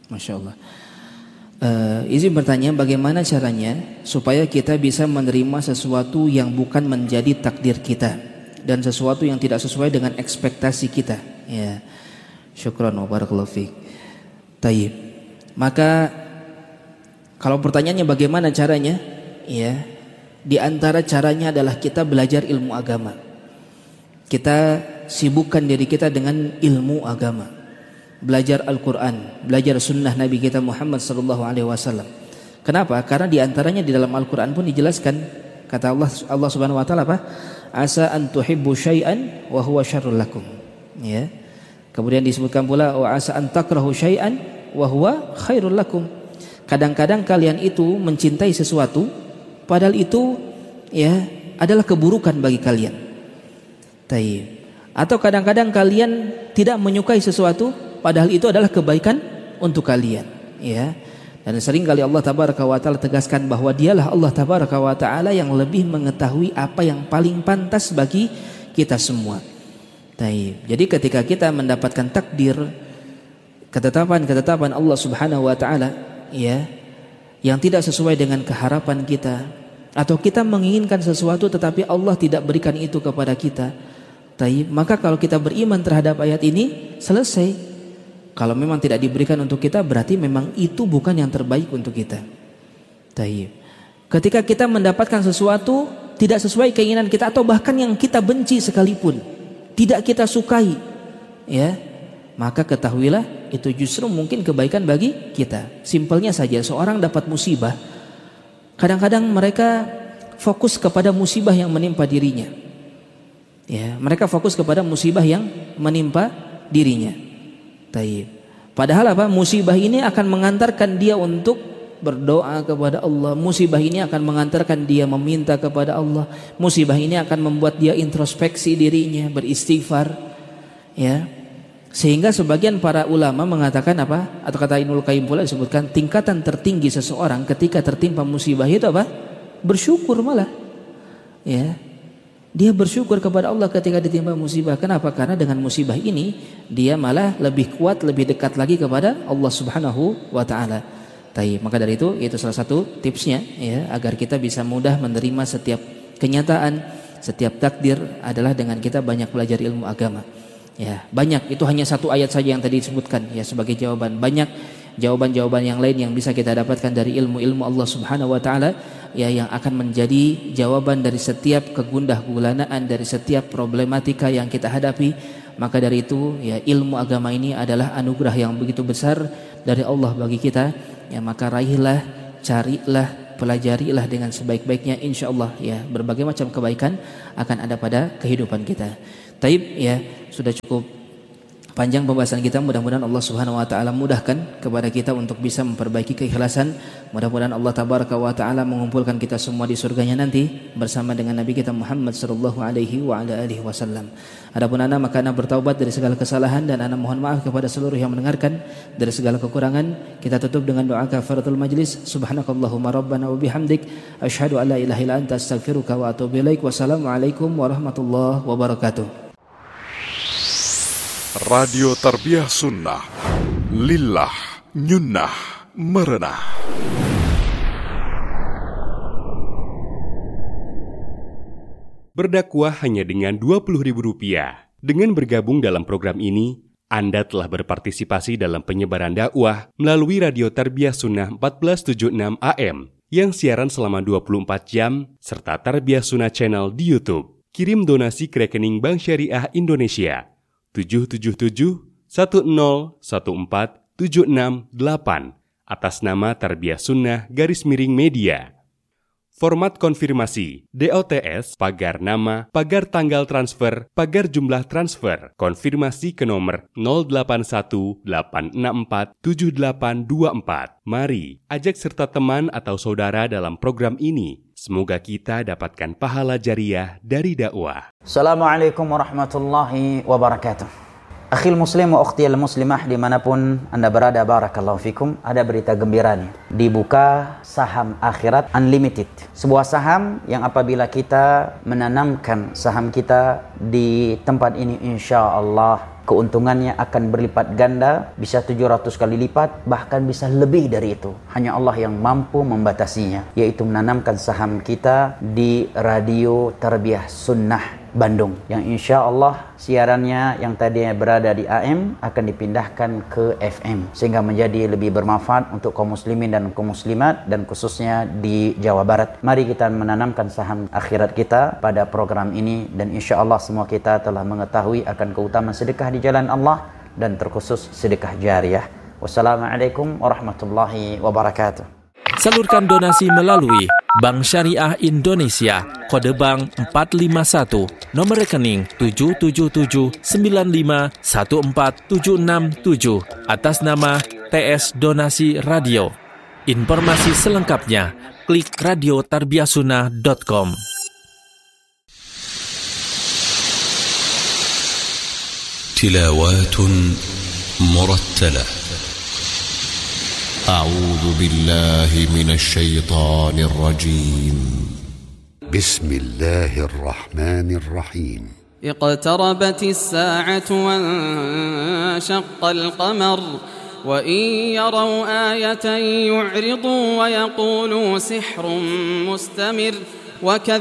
Masya Allah. Izin bertanya, bagaimana caranya supaya kita bisa menerima sesuatu yang bukan menjadi takdir kita dan sesuatu yang tidak sesuai dengan ekspektasi kita? Ya, syukran wa barakallahu fiik. Tayyib. Maka kalau pertanyaannya bagaimana caranya? Ya, di antara caranya adalah kita belajar ilmu agama. Kita sibukkan diri kita dengan ilmu agama. Belajar Al-Quran, belajar sunnah Nabi kita Muhammad SAW. Kenapa? Karena di antaranya di dalam Al-Quran pun dijelaskan, kata Allah Subhanahu Wa Taala apa? Asa an tuhibbu syai'an wa huwa syarrul lakum. Ya. Kemudian disebutkan pula wa asa an takrahu syai'an wa huwa khairul lakum. Kadang-kadang kalian itu mencintai sesuatu, padahal itu ya adalah keburukan bagi kalian. Tayyib. Atau kadang-kadang kalian tidak menyukai sesuatu, padahal itu adalah kebaikan untuk kalian. Ya. Dan sering kali Allah Tabaraka wa Ta'ala tegaskan bahwa dialah Allah Tabaraka wa Ta'ala yang lebih mengetahui apa yang paling pantas bagi kita semua. Tayyib. Jadi ketika kita mendapatkan takdir, ketetapan Allah Subhanahu wa Ta'ala, ya, yang tidak sesuai dengan keharapan kita, atau kita menginginkan sesuatu tetapi Allah tidak berikan itu kepada kita, tayyib, maka kalau kita beriman terhadap ayat ini, selesai. Kalau memang tidak diberikan untuk kita, berarti memang itu bukan yang terbaik untuk kita. Tayyib. Ketika kita mendapatkan sesuatu tidak sesuai keinginan kita, atau bahkan yang kita benci sekalipun, tidak kita sukai, ya, maka ketahuilah itu justru mungkin kebaikan bagi kita. Simpelnya saja, seorang dapat musibah, kadang-kadang mereka fokus kepada musibah yang menimpa dirinya. Ya, mereka fokus kepada musibah yang menimpa dirinya. Taib. Padahal apa? Musibah ini akan mengantarkan dia untuk berdoa kepada Allah. Musibah ini akan mengantarkan dia meminta kepada Allah. Musibah ini akan membuat dia introspeksi dirinya, beristighfar. Ya. Sehingga sebagian para ulama mengatakan apa? Atau kata Ibnul Qayyim pula disebutkan, tingkatan tertinggi seseorang ketika tertimpa musibah itu apa? Bersyukur malah. Ya. Dia bersyukur kepada Allah ketika ditimpa musibah. Kenapa? Karena dengan musibah ini dia malah lebih kuat, lebih dekat lagi kepada Allah Subhanahu wa Ta'ala. Maka dari itu salah satu tipsnya, ya, agar kita bisa mudah menerima setiap kenyataan, setiap takdir adalah dengan kita banyak belajar ilmu agama. Ya, banyak, itu hanya satu ayat saja yang tadi disebutkan ya sebagai jawaban. Banyak jawaban-jawaban yang lain yang bisa kita dapatkan dari ilmu-ilmu Allah Subhanahu wa Ta'ala, ya, yang akan menjadi jawaban dari setiap kegundah gulanaan, dari setiap problematika yang kita hadapi. Maka dari itu, ya, ilmu agama ini adalah anugerah yang begitu besar dari Allah bagi kita. Ya, maka raihlah, carilah, pelajarilah dengan sebaik-baiknya, insyaallah, ya, berbagai macam kebaikan akan ada pada kehidupan kita. Taib, ya, sudah cukup panjang pembahasan kita. Mudah-mudahan Allah Subhanahu wa Ta'ala mudahkan kepada kita untuk bisa memperbaiki keikhlasan. Mudah-mudahan Allah Tabaraka wa Ta'ala mengumpulkan kita semua di surganya nanti bersama dengan Nabi kita Muhammad sallallahu alaihi wa ala alihi wasallam. Adapun ana, maka ana bertaubat dari segala kesalahan dan ana mohon maaf kepada seluruh yang mendengarkan dari segala kekurangan. Kita tutup dengan doa kafaratul majlis. Subhanakallahumma rabbana wa bihamdik asyhadu an la ilaha illa anta astaghfiruka wa atubu ilaik. Wassalamualaikum warahmatullahi wabarakatuh. Radio Tarbiyah Sunnah, lillah, nyunnah, merenah. Berdakwah hanya dengan Rp20.000. Dengan bergabung dalam program ini, Anda telah berpartisipasi dalam penyebaran dakwah melalui Radio Tarbiyah Sunnah 1476 AM yang siaran selama 24 jam, serta Tarbiyah Sunnah Channel di YouTube. Kirim donasi ke rekening Bank Syariah Indonesia 777-1014-768 atas nama Tarbiyah Sunnah _Media. Format konfirmasi DOTS pagar nama, pagar tanggal transfer, pagar jumlah transfer. Konfirmasi ke nomor 0818647824. Mari ajak serta teman atau saudara dalam program ini. Semoga kita dapatkan pahala jariah dari dakwah. Assalamualaikum warahmatullahi wabarakatuh. Akhil muslim wa ukhti al-muslimah dimanapun Anda berada, barakallahu fikum. Ada berita gembira nih. Dibuka saham akhirat unlimited. Sebuah saham yang apabila kita menanamkan saham kita di tempat ini, insya Allah keuntungannya akan berlipat ganda, bisa 700 kali lipat, bahkan bisa lebih dari itu. Hanya Allah yang mampu membatasinya, yaitu menanamkan saham kita di Radio Tarbiyah Sunnah Bandung, yang insya Allah siarannya yang tadinya berada di AM akan dipindahkan ke FM, sehingga menjadi lebih bermanfaat untuk kaum muslimin dan kaum muslimat, dan khususnya di Jawa Barat. Mari kita menanamkan saham akhirat kita pada program ini, dan insya Allah semua kita telah mengetahui akan keutamaan sedekah di jalan Allah, dan terkhusus sedekah jariyah. Wassalamualaikum warahmatullahi wabarakatuh. Salurkan donasi melalui Bank Syariah Indonesia, kode bank 451, nomor rekening 777951476 atas nama TS Donasi Radio. Informasi selengkapnya klik radiotarbiyahsunnah.com. Tilawatun murattalah. أعوذ بالله من الشيطان الرجيم. بسم الله الرحمن الرحيم. اقتربت الساعة وانشق القمر وإن يروا آية يعرضوا ويقولوا سحر مستمر